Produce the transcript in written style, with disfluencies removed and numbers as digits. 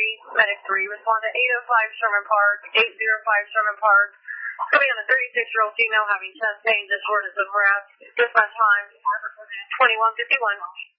Medic 3, respond to 805 Sherman Park, 805 Sherman Park. Coming on a 36-year-old female having chest pain, this word is of harass. Dispatch time, 21:51.